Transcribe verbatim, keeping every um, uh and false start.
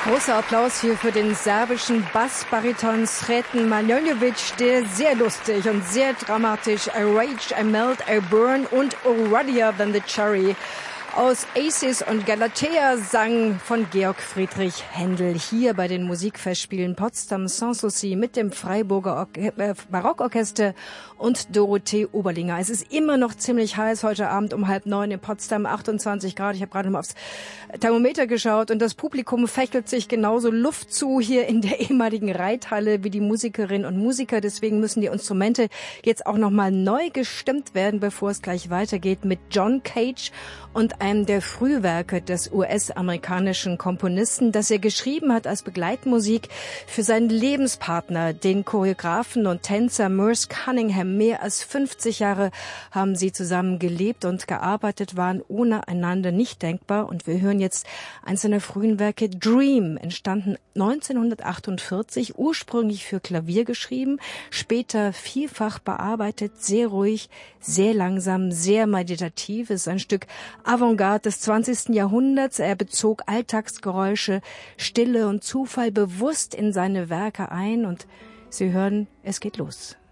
Großer Applaus hier für den serbischen Bassbariton Sreten Manojlovic, der sehr lustig und sehr dramatisch I Rage, I Melt, I Burn und Oh Ruddier Than the Cherry aus Aces und Galatea sang von Georg Friedrich Händel hier bei den Musikfestspielen Potsdam Sanssouci mit dem Freiburger Orke- äh, Barockorchester und Dorothee Oberlinger. Es ist immer noch ziemlich heiß heute Abend um halb neun in Potsdam, achtundzwanzig Grad. Ich habe gerade mal aufs Thermometer geschaut und das Publikum fächelt sich genauso Luft zu hier in der ehemaligen Reithalle wie die Musikerinnen und Musiker. Deswegen müssen die Instrumente jetzt auch nochmal neu gestimmt werden, bevor es gleich weitergeht mit John Cage und einem der Frühwerke des U S-amerikanischen Komponisten, das er geschrieben hat als Begleitmusik für seinen Lebenspartner, den Choreografen und Tänzer Merce Cunningham. Mehr als fünfzig Jahre haben sie zusammen gelebt und gearbeitet, waren ohne einander nicht denkbar. Und wir hören jetzt eins seiner frühen Werke, Dream, entstanden neunzehnhundertachtundvierzig, ursprünglich für Klavier geschrieben, später vielfach bearbeitet, sehr ruhig, sehr langsam, sehr meditativ. Es ist ein Stück Avantgarde des zwanzigsten Jahrhunderts. Er bezog Alltagsgeräusche, Stille und Zufall bewusst in seine Werke ein und Sie hören, es geht los.